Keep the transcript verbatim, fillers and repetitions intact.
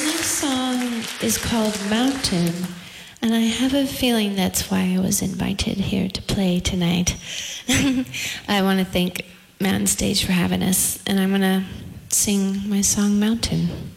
song is called Mountain, and I have a feeling that's why I was invited here to play tonight. I want to thank Mountain Stage for having us, and I'm going to sing my song Mountain.